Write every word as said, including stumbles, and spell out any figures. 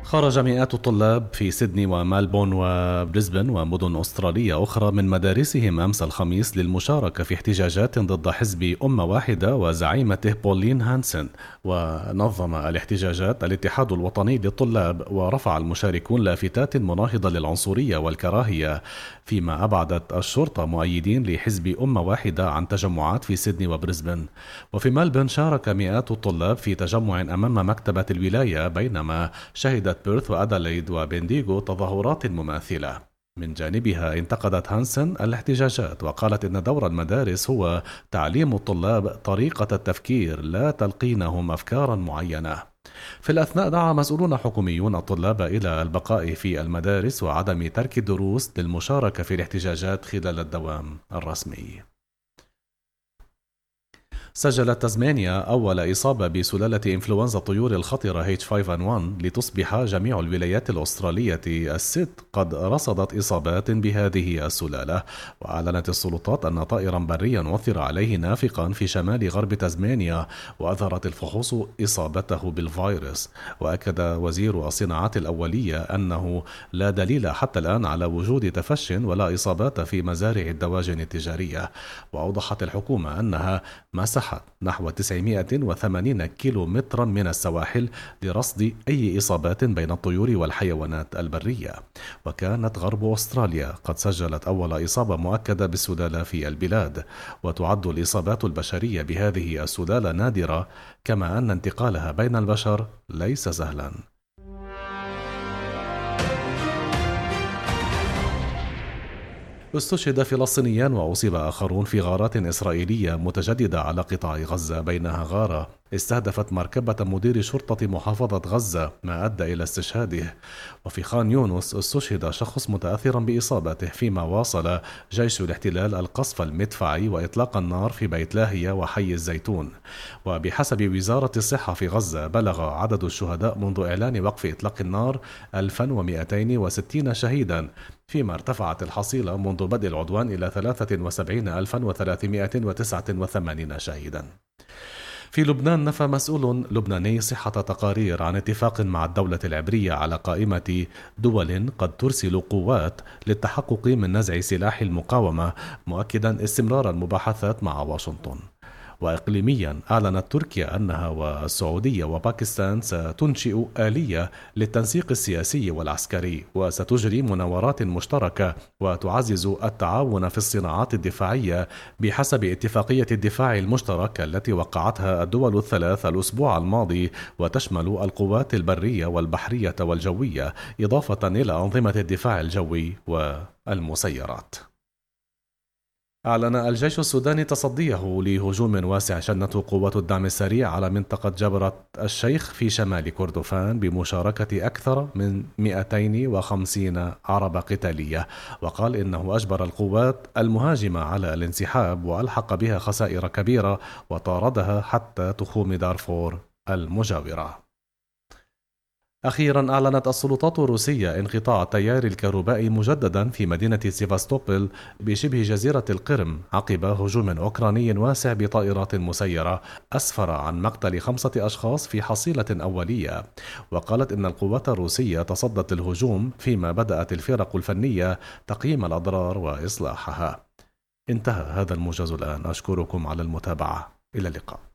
خرج مئات الطلاب في سيدني وملبون وبريسبن ومدن أسترالية أخرى من مدارسهم أمس الخميس للمشاركة في احتجاجات ضد حزب أمة واحدة وزعيمته بولين هانسن. ونظم الاحتجاجات الاتحاد الوطني للطلاب، ورفع المشاركون لافتات مناهضة للعنصرية والكراهية، فيما أبعدت الشرطة مؤيدين لحزب أمة واحدة عن تجمعات في سيدني وبريسبن. وفي ملبون شارك مئات الطلاب في تجمع أمام مكتبة الولاية، بينما شهدت بيرث وأدليد وبنديغو تظاهرات مماثلة. من جانبها انتقدت هانسن الاحتجاجات وقالت إن دور المدارس هو تعليم الطلاب طريقة التفكير، لا تلقينهم أفكارا معينة. في الأثناء دعا مسؤولون حكوميون الطلاب إلى البقاء في المدارس وعدم ترك الدروس للمشاركة في الاحتجاجات خلال الدوام الرسمي. سجلت تزمانيا أول إصابة بسلالة إنفلونزا الطيور الخطرة إتش خمسة إن واحد، لتصبح جميع الولايات الأسترالية الست قد رصدت إصابات بهذه السلالة. وأعلنت السلطات أن طائرا بريا عثر عليه نافقا في شمال غرب تزمانيا، وأظهرت الفحوص إصابته بالفيروس. وأكد وزير الصناعات الأولية أنه لا دليل حتى الآن على وجود تفش ولا إصابات في مزارع الدواجن التجارية. وأوضحت الحكومة أنها مسحت نحو تسعمائة وثمانين كيلو مترا من السواحل لرصد أي إصابات بين الطيور والحيوانات البرية. وكانت غرب أستراليا قد سجلت أول إصابة مؤكدة بالسلالة في البلاد، وتعد الإصابات البشرية بهذه السلالة نادرة، كما أن انتقالها بين البشر ليس سهلا. استشهد فلسطينيان وأصيب آخرون في غارات إسرائيلية متجددة على قطاع غزة، بينها غارة استهدفت مركبة مدير شرطة محافظة غزة، ما أدى إلى استشهاده. وفي خان يونس استشهد شخص متأثرا بإصابته، فيما واصل جيش الاحتلال القصف المدفعي وإطلاق النار في بيت لاهية وحي الزيتون. وبحسب وزارة الصحة في غزة بلغ عدد الشهداء منذ إعلان وقف إطلاق النار ألف ومئتين وستين شهيدا، فيما ارتفعت الحصيلة منذ بدء العدوان إلى ثلاثة وسبعين ألفا وثلاثمائة وتسعة وثمانين شهيدا. في لبنان نفى مسؤول لبناني صحة تقارير عن اتفاق مع الدولة العبرية على قائمة دول قد ترسل قوات للتحقق من نزع سلاح المقاومة، مؤكدا استمرار المباحثات مع واشنطن. وإقليميا أعلنت تركيا أنها والسعودية وباكستان ستنشئ آلية للتنسيق السياسي والعسكري، وستجري مناورات مشتركة وتعزز التعاون في الصناعات الدفاعية بحسب اتفاقية الدفاع المشترك التي وقعتها الدول الثلاث الأسبوع الماضي، وتشمل القوات البرية والبحرية والجوية، إضافة إلى أنظمة الدفاع الجوي والمسيرات. أعلن الجيش السوداني تصديه لهجوم واسع شنته قوات الدعم السريع على منطقة جبرة الشيخ في شمال كردفان بمشاركة أكثر من مئتين وخمسين عربة قتالية. وقال إنه أجبر القوات المهاجمة على الانسحاب وألحق بها خسائر كبيرة وطاردها حتى تخوم دارفور المجاورة. أخيرا أعلنت السلطات الروسية انقطاع التيار الكهربائي مجددا في مدينة سيفاستوبل بشبه جزيرة القرم عقب هجوم أوكراني واسع بطائرات مسيرة أسفر عن مقتل خمسة أشخاص في حصيلة أولية. وقالت إن القوات الروسية تصدت الهجوم، فيما بدأت الفرق الفنية تقييم الأضرار وإصلاحها. انتهى هذا الموجز الآن، أشكركم على المتابعة، إلى اللقاء.